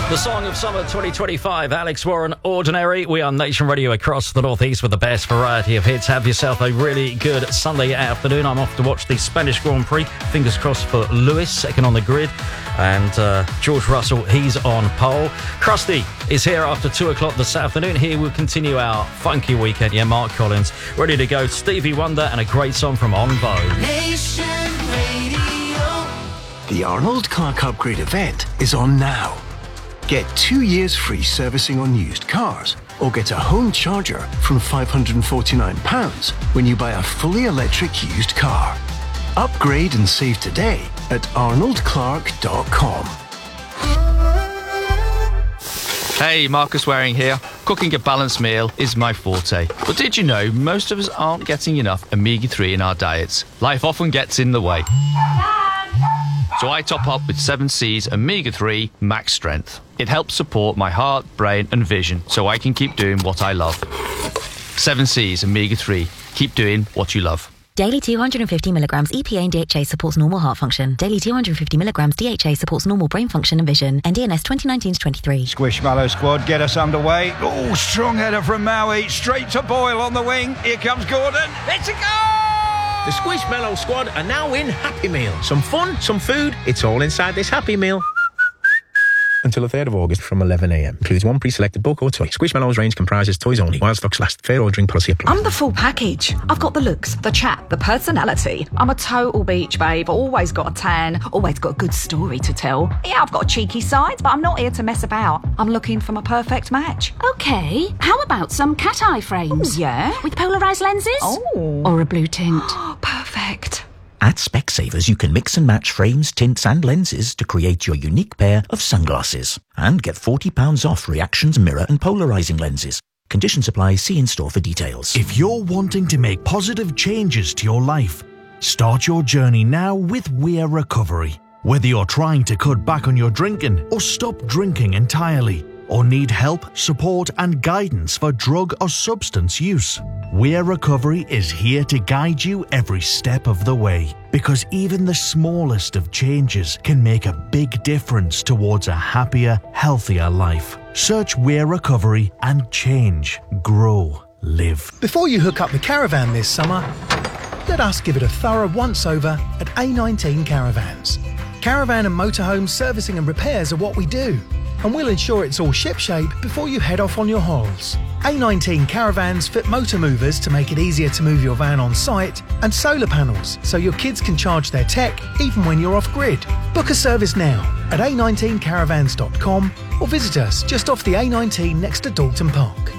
The song of summer 2025, Alex Warren, Ordinary. We are Nation Radio across the Northeast with the best variety of hits. Have yourself a really good Sunday afternoon. I'm off to watch the Spanish Grand Prix. Fingers crossed for Lewis, second on the grid. And George Russell, he's on pole. Krusty is here after 2 o'clock this afternoon. Here we'll continue our funky weekend. Yeah, Mark Collins, ready to go. Stevie Wonder and a great song from On Vogue. Nation Radio. The Arnold Clark Upgrade event is on now. Get 2 years free servicing on used cars, or get a home charger from £549 when you buy a fully electric used car. Upgrade and save today at arnoldclark.com. Hey, Marcus Waring here. Cooking a balanced meal is my forte. But did you know most of us aren't getting enough omega-3 in our diets? Life often gets in the way. So I top up with 7C's Omega-3 Max Strength. It helps support my heart, brain and vision so I can keep doing what I love. 7C's Omega-3. Keep doing what you love. Daily 250 milligrams EPA and DHA supports normal heart function. Daily 250 milligrams DHA supports normal brain function and vision. NDNS 2019-23. Squishmallow squad, get us underway. Oh, strong header from Maui. Straight to Boyle on the wing. Here comes Gordon. It's a goal! The Squishmallow squad are now in Happy Meal. Some fun, some food. It's all inside this Happy Meal. Until the 3rd of August from 11am. Includes one pre-selected book or toy. Squishmallows range comprises toys only. While stocks last. Fair ordering policy applies. I'm the full package. I've got the looks, the chat, the personality. I'm a total beach babe. Always got a tan. Always got a good story to tell. Yeah, I've got a cheeky side, but I'm not here to mess about. I'm looking for my perfect match. Okay, how about some cat eye frames? Ooh, yeah? With polarised lenses? Oh. Or a blue tint? Perfect. At Specsavers, you can mix and match frames, tints and lenses to create your unique pair of sunglasses. And get £40 off Reactions mirror and polarising lenses. Conditions apply. See in-store for details. If you're wanting to make positive changes to your life, start your journey now with Weir Recovery. Whether you're trying to cut back on your drinking or stop drinking entirely, or need help, support and guidance for drug or substance use, Weir Recovery is here to guide you every step of the way. Because even the smallest of changes can make a big difference towards a happier, healthier life. Search Weir Recovery and change, grow, live. Before you hook up the caravan this summer, let us give it a thorough once-over at A19 Caravans. Caravan and motorhome servicing and repairs are what we do, and we'll ensure it's all shipshape before you head off on your holes. A19 Caravans fit motor movers to make it easier to move your van on site, and solar panels so your kids can charge their tech even when you're off grid. Book a service now at a19caravans.com or visit us just off the A19 next to Dalton Park.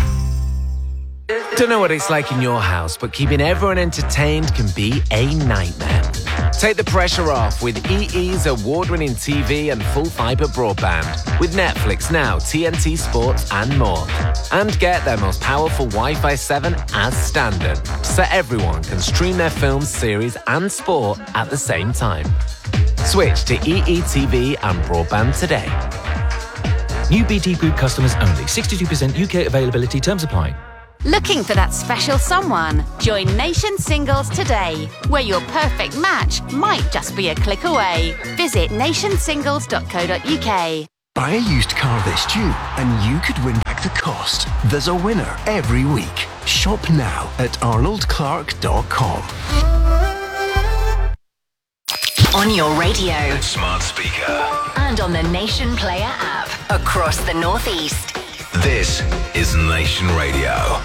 Don't know what it's like in your house, but keeping everyone entertained can be a nightmare. Take the pressure off with EE's award-winning TV and full fibre broadband with Netflix Now, TNT Sports and more. And get their most powerful Wi-Fi 7 as standard, so everyone can stream their films, series and sport at the same time. Switch to EE TV and broadband today. New BT Group customers only. 62% UK availability. Terms apply. Looking for that special someone? Join Nation Singles today, where your perfect match might just be a click away. Visit nationsingles.co.uk. Buy a used car this June and you could win back the cost. There's a winner every week. Shop now at arnoldclark.com. On your radio, smart speaker, and on the Nation Player app across the Northeast. This is Nation Radio.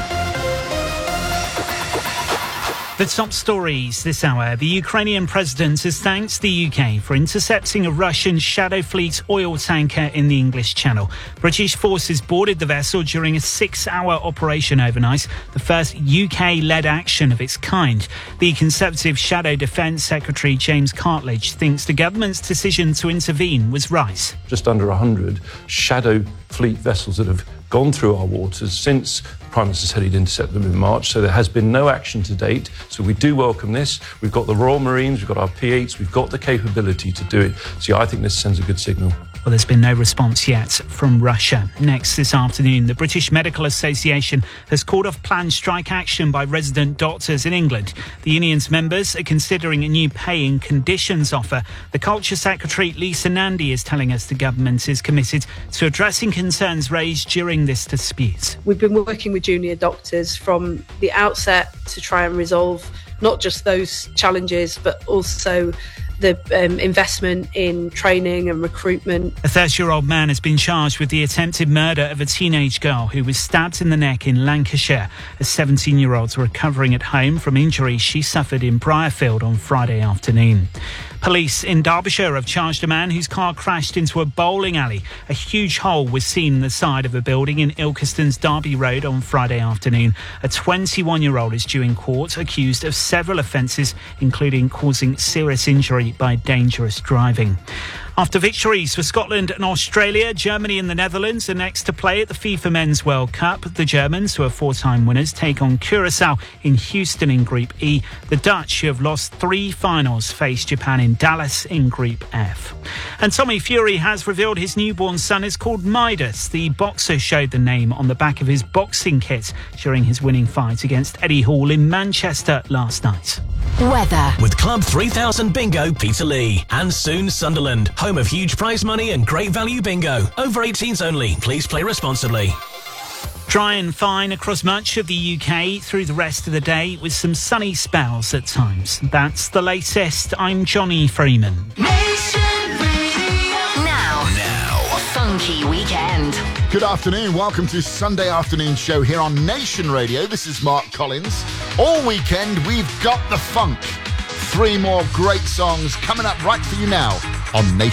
The top stories this hour. The Ukrainian president has thanked the UK for intercepting a Russian Shadow Fleet oil tanker in the English Channel. British forces boarded the vessel during a 6-hour operation overnight, the first UK-led action of its kind. The Conservative Shadow Defence Secretary James Cartledge thinks the government's decision to intervene was right. Just under 100 Shadow Fleet vessels that have gone through our waters since the Prime Minister said he'd intercept them in March, so there has been no action to date. So we do welcome this. We've got the Royal Marines, we've got our P8s, we've got the capability to do it. So yeah, I think this sends a good signal. Well, there's been no response yet from Russia. Next this afternoon, the British Medical Association has called off planned strike action by resident doctors in England. The union's members are considering a new pay and conditions offer. The Culture Secretary, Lisa Nandy, is telling us the government is committed to addressing concerns raised during this dispute. We've been working with junior doctors from the outset to try and resolve not just those challenges, but also the investment in training and recruitment. A 30-year-old man has been charged with the attempted murder of a teenage girl who was stabbed in the neck in Lancashire. A 17-year-old's recovering at home from injuries she suffered in Briarfield on Friday afternoon. Police in Derbyshire have charged a man whose car crashed into a bowling alley. A huge hole was seen in the side of a building in Ilkeston's Derby Road on Friday afternoon. A 21-year-old is due in court, accused of several offences, including causing serious injury by dangerous driving. After victories for Scotland and Australia, Germany and the Netherlands are next to play at the FIFA Men's World Cup. The Germans, who are four-time winners, take on Curaçao in Houston in Group E. The Dutch, who have lost 3 finals, face Japan in Dallas in Group F. And Tommy Fury has revealed his newborn son is called Midas. The boxer showed the name on the back of his boxing kit during his winning fight against Eddie Hall in Manchester last night. Weather. With Club 3000 Bingo Peterlee and soon Sunderland, home of huge prize money and great value bingo. Over 18s only. Please play responsibly. Dry and fine across much of the UK through the rest of the day with some sunny spells at times. That's the latest. I'm Johnny Freeman. Now. Funky Weekend. Good afternoon. Welcome to Sunday Afternoon Show here on Nation Radio. This is Mark Collins. All weekend, we've got the funk. 3 more great songs coming up right for you now on Nation.